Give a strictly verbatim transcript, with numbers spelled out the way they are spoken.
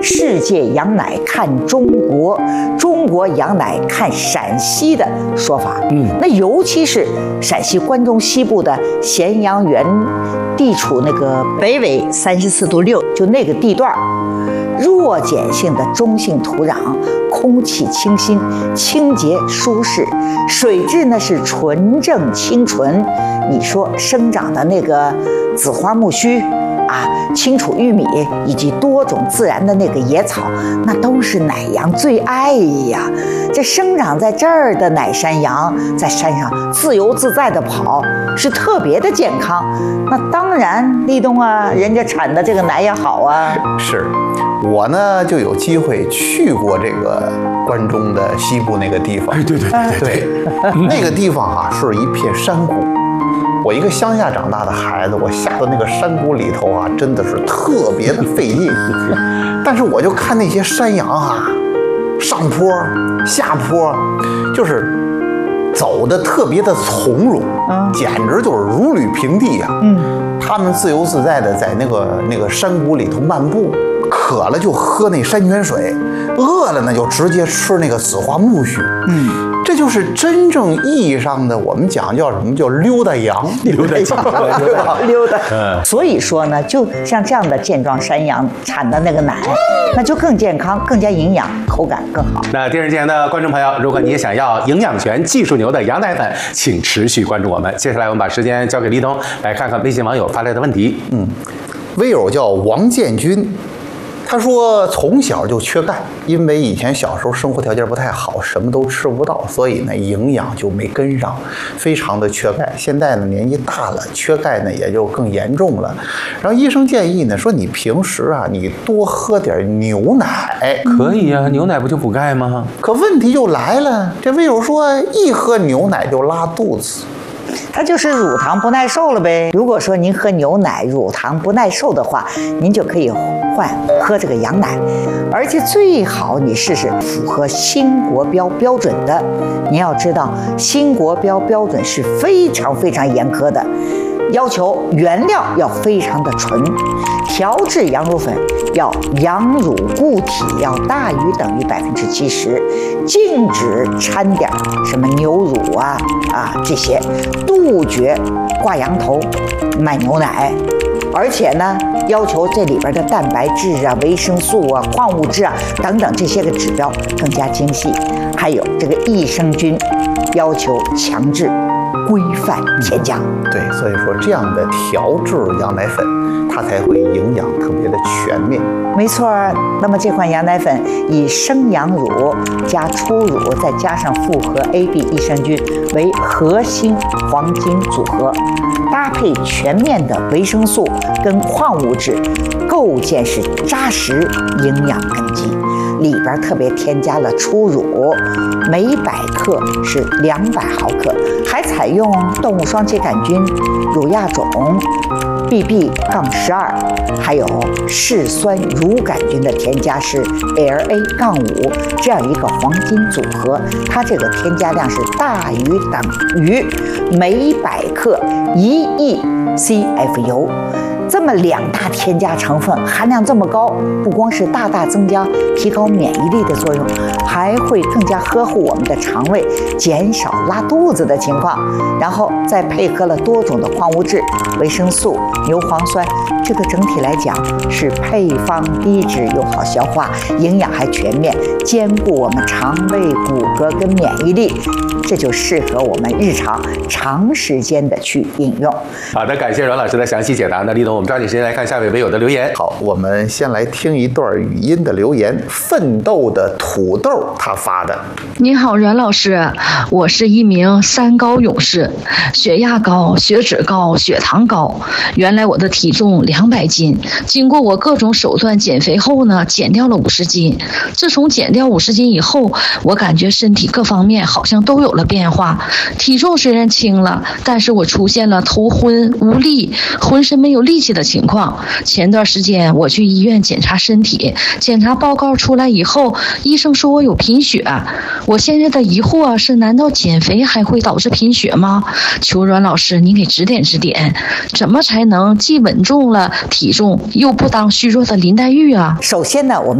世界羊奶看中国，中国羊奶看陕西的说法。嗯，那尤其是陕西关中西部的咸阳源，地处那个北纬三十四度六，就那个地段，弱碱性的中性土壤，空气清新、清洁舒适，水质呢是纯正清纯。你说生长的那个紫花苜蓿啊，青楚玉米以及多种自然的那个野草，那都是奶羊最爱呀。这生长在这儿的奶山羊，在山上自由自在的跑，是特别的健康。那当然，立冬啊，人家产的这个奶也好啊。 是，我呢就有机会去过这个关中的西部那个地方。 哎，对对对对，那个地方啊是一片山谷。我一个乡下长大的孩子，我下到那个山谷里头啊，真的是特别的费劲。但是我就看那些山羊啊，上坡下坡，就是走的特别的从容，简直就是如履平地呀、啊。嗯，他们自由自在的在那个那个山谷里头漫步，渴了就喝那山泉水，饿了呢就直接吃那个紫花苜蓿。嗯。这就是真正意义上的我们讲叫什么叫溜达羊， 溜达羊， 溜达溜达。嗯，所以说呢，就像这样的健壮山羊产的那个奶，那就更健康、更加营养，口感更好。 那电视机前的观众朋友，如果你也想要营养全、技术牛的羊奶粉，请持续关注我们。接下来我们把时间交给立冬，来看看微信网友发来的问题。 嗯，微友叫王建军。他说从小就缺钙，因为以前小时候生活条件不太好，什么都吃不到，所以呢营养就没跟上，非常的缺钙。现在呢年纪大了，缺钙呢也就更严重了。然后医生建议呢说你平时啊你多喝点牛奶。 可以啊，牛奶不就补钙吗？ 可问题就来了，这微友说一喝牛奶就拉肚子。 它就是乳糖不耐受了呗。如果说您喝牛奶乳糖不耐受的话，您就可以换喝这个羊奶，而且最好你试试符合新国标标准的。您要知道，新国标标准是非常非常严苛的，要求原料要非常的纯，调制羊乳粉要羊乳固体要大于等于百分之七十，禁止掺点什么牛乳啊啊这些，杜绝挂羊头卖牛奶。而且呢，要求这里边的蛋白质啊、维生素啊、矿物质啊等等这些个指标更加精细，还有这个益生菌要求强制规范添加。 对，所以说这样的调制羊奶粉，它才会营养特别的全面。 没错，那么这款羊奶粉以生羊乳加初乳，再加上复合 A B 益生菌为核心黄金组合，搭配全面的维生素跟矿物质，构建是扎实营养根基。里边特别添加了初乳，每百克是两百毫克，还采用动物双歧杆菌、乳亚种、B B 十二，还有嗜酸乳杆菌的添加是 L A 五，这样一个黄金组合，它这个添加量是大于等于每百克一亿 C F 油。这么两大添加成分含量这么高，不光是大大增加提高免疫力的作用，还会更加呵护我们的肠胃，减少拉肚子的情况。然后再配合了多种的矿物质、维生素、牛磺酸，这个整体来讲是配方低脂又好消化，营养还全面，兼顾我们肠胃、骨骼跟免疫力，这就适合我们日常长时间的去应用。 好的，感谢阮老师的详细解答。那立冬，我们抓紧时间来看下位微友的留言。 好，我们先来听一段语音的留言，奋斗的土豆他发的。 你好，阮老师，我是一名三高勇士，血压高、血脂高、血糖高。原来我的体重两百斤，经过我各种手段减肥后呢，减掉了五十斤。自从减掉五十斤以后，我感觉身体各方面好像都有了变化。体重虽然轻了，但是我出现了头昏无力、浑身没有力气的情况。前段时间我去医院检查身体，检查报告出来以后，医生说我有贫血。我现在的疑惑是，难道减肥还会导致贫血吗？求阮老师您给指点指点，怎么才能既稳重了体重，又不当虚弱的林黛玉啊？ 首先呢，我们